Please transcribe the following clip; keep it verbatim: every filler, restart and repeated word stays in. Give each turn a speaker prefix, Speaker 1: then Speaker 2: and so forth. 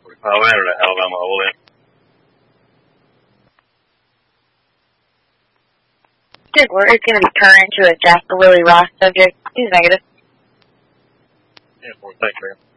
Speaker 1: forty-five enter to Alabama all in.
Speaker 2: Good work. It's going to be turned into a Jack Willie Ross subject. He's negative.
Speaker 1: Yeah, for thanks, man.